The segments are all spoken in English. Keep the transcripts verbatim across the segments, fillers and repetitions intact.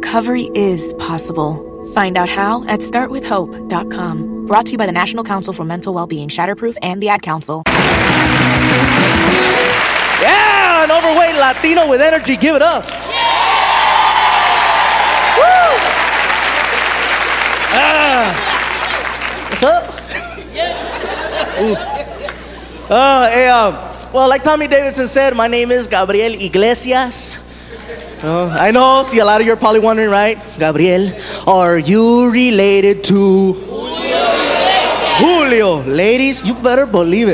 recovery is possible. Find out how at start with hope dot com. Brought to you by the National Council for Mental Wellbeing, Shatterproof, and the Ad Council. Yeah, an overweight Latino with energy. Give it up. Woo! Ah. What's up? Ooh. Uh, hey, um, well, like Tommy Davidson said, my name is Gabriel Iglesias. Uh, I know, see, a lot of you are probably wondering, right? Gabriel, are you related to Julio? Julio. Ladies, you better believe it.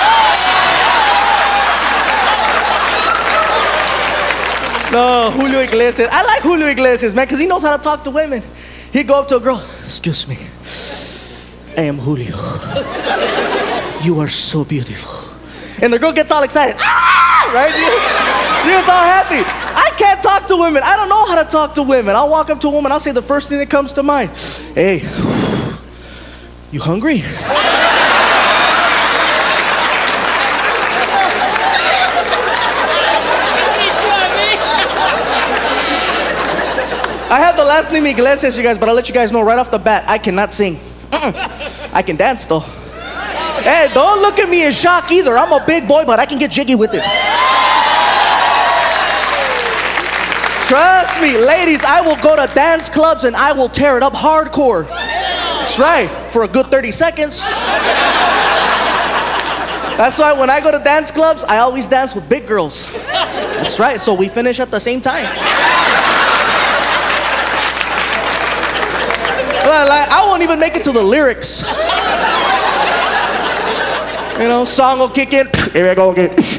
No, Julio Iglesias. I like Julio Iglesias, man, because he knows how to talk to women. He'd go up to a girl, excuse me, I am Julio. You are so beautiful. And the girl gets all excited. Ah! Right? She gets all happy. I can't talk to women. I don't know how to talk to women. I'll walk up to a woman. I'll say the first thing that comes to mind. Hey, you hungry? I have the last name Iglesias, you guys, but I'll let you guys know right off the bat, I cannot sing. Mm-mm. I can dance, though. Hey, don't look at me in shock either. I'm a big boy, but I can get jiggy with it. Trust me, ladies, I will go to dance clubs and I will tear it up hardcore. That's right, for a good thirty seconds. That's why when I go to dance clubs, I always dance with big girls. That's right, so we finish at the same time. Well, like, I won't even make it to the lyrics. You know, song will kick in. Here I go again.